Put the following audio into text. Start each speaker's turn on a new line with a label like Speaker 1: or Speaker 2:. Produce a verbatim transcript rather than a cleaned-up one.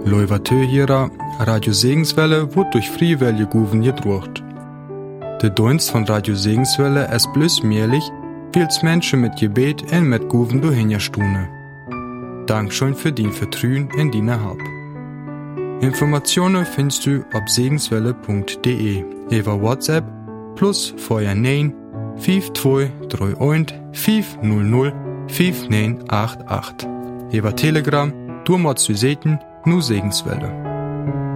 Speaker 1: Leuvatö hierer, Radio Segenswelle wird durch Friewelle Guven gedruckt. Der Dienst von Radio Segenswelle ist bloß möglich, weil's Menschen mit Gebet und mit Guven durchhingerstune. Dankeschön für dein Vertrauen in deine Help. Informationen findest du auf segenswelle punkt de, über WhatsApp plus vorher neun fünf zwei drei eins fünf null null fünf neun acht acht. Über Telegram, du musst du sehen, nur Segenswelle.